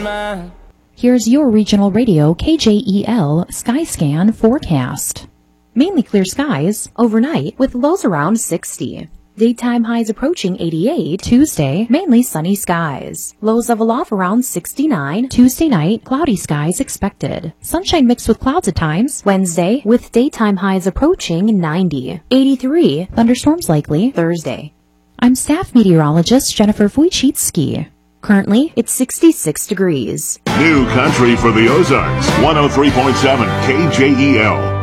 mine. Here's your regional radio KJEL Skyscan forecast. Mainly clear skies overnight with lows around 60. Daytime highs approaching 88. Tuesday, mainly sunny skies. Lows level off around 69. Tuesday night, cloudy skies expected. Sunshine mixed with clouds at times. Wednesday, with daytime highs approaching 90. 83. Thunderstorms likely Thursday. I'm staff meteorologist Jennifer Wojcicki. Currently, it's 66 degrees. New country for the Ozarks. 103.7 KJEL.